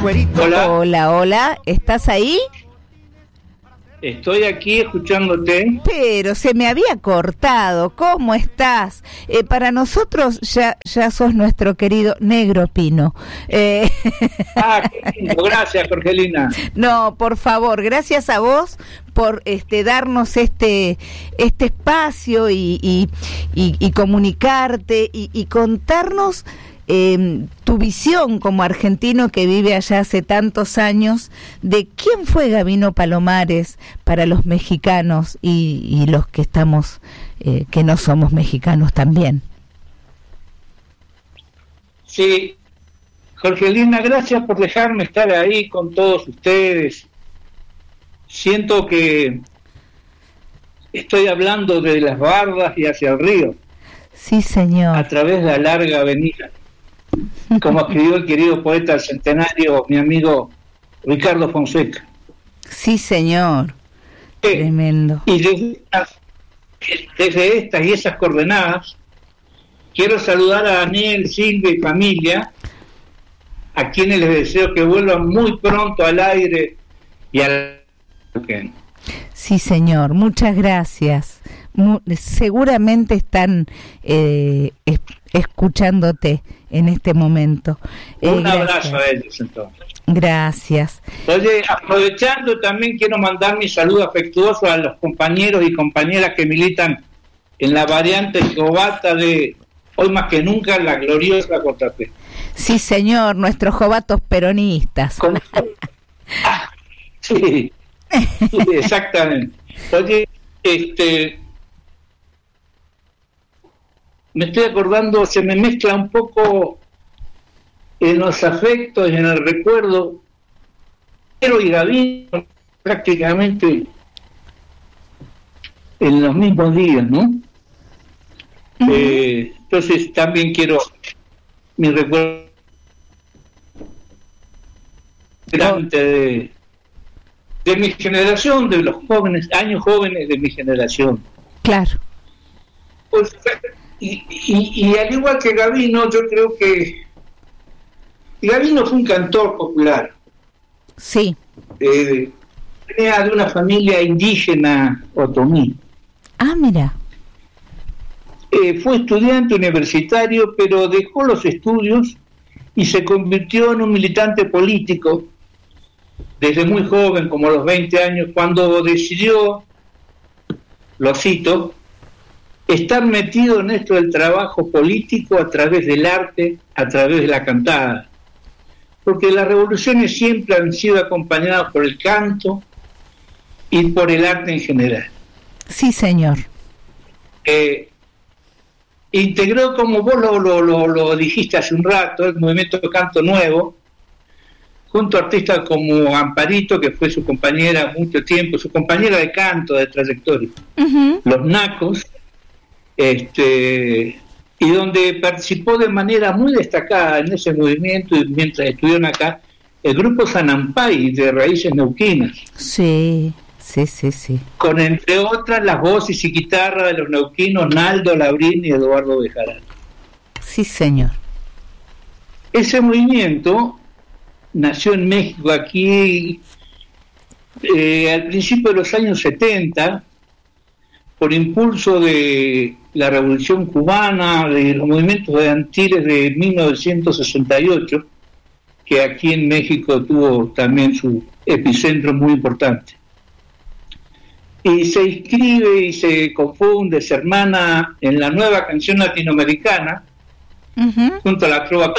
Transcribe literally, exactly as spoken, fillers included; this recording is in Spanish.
Hola. Hola, hola, ¿estás ahí? Estoy aquí escuchándote. Pero se me había cortado. ¿Cómo estás? Eh, para nosotros ya ya sos nuestro querido Negro Pino. Eh... Ah, qué lindo. Gracias, Jorgelina. No, por favor, gracias a vos por este darnos este este espacio y y, y, y comunicarte y, y contarnos eh, tu visión como argentino que vive allá hace tantos años de quién fue Gabino Palomares para los mexicanos y, y los que estamos eh, que no somos mexicanos también. Sí, Jorgelina, gracias por dejarme estar ahí con todos ustedes. Siento que estoy hablando de las bardas y hacia el río. Sí, señor. A través de la larga avenida. Como escribió el querido poeta centenario, mi amigo Ricardo Fonseca. Sí, señor. Eh, Tremendo. Y desde estas, desde estas y esas coordenadas, quiero saludar a Daniel, Silvia y familia, a quienes les deseo que vuelvan muy pronto al aire y al... Sí, señor, muchas gracias. Mu- seguramente están eh, es- escuchándote en este momento. Eh, Un gracias. abrazo a ellos entonces. Gracias. Oye, aprovechando también quiero mandar mi saludo afectuoso a los compañeros y compañeras que militan en la variante cobata de hoy más que nunca la gloriosa J P. Sí, señor, nuestros jovatos peronistas. Con... Ah, sí, sí, exactamente. Oye, este, me estoy acordando, se me mezcla un poco en los afectos y en el recuerdo, pero y Gabino prácticamente en los mismos días, ¿no? Uh-huh. Eh, entonces también quiero mi recuerdo delante de, de mi generación, de los jóvenes, años jóvenes de mi generación. Claro. Pues, y, y, y al igual que Gabino, yo creo que Gabino fue un cantor popular. Sí. Eh, venía de una familia indígena otomí. Ah, mira. Eh, fue estudiante universitario, pero dejó los estudios y se convirtió en un militante político desde muy joven, como a los veinte años, cuando decidió, lo cito, estar metido en esto del trabajo político a través del arte, a través de la cantada. Porque las revoluciones siempre han sido acompañadas por el canto y por el arte en general. Sí, señor. Eh, integró, como vos lo, lo, lo, lo dijiste hace un rato, el movimiento de Canto Nuevo, junto a artistas como Amparito, que fue su compañera mucho tiempo, su compañera de canto, de trayectoria, uh-huh. Los Nacos, este, y donde participó de manera muy destacada en ese movimiento, y mientras estuvieron acá, el grupo Sanampay, de raíces neuquinas. Sí. Sí, sí, sí. Con, entre otras, las voces y guitarras de los neuquinos Naldo Labrín y Eduardo Bejarano. Sí, señor. Ese movimiento nació en México, aquí, eh, al principio de los años setenta, por impulso de la Revolución Cubana, de los movimientos de Antilles de mil novecientos sesenta y ocho, que aquí en México tuvo también su epicentro muy importante. Y se inscribe y se confunde, se hermana en la nueva canción latinoamericana, uh-huh. junto a la trova